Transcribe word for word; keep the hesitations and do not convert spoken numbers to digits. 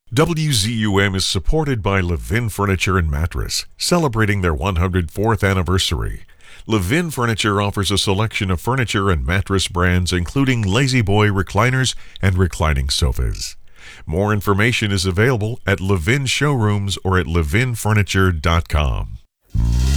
W Z U M is supported by Levin Furniture and Mattress, celebrating their one hundred fourth anniversary. Levin Furniture offers a selection of furniture and mattress brands including La-Z-Boy recliners and reclining sofas. More information is available at Levin Showrooms or at levin furniture dot com.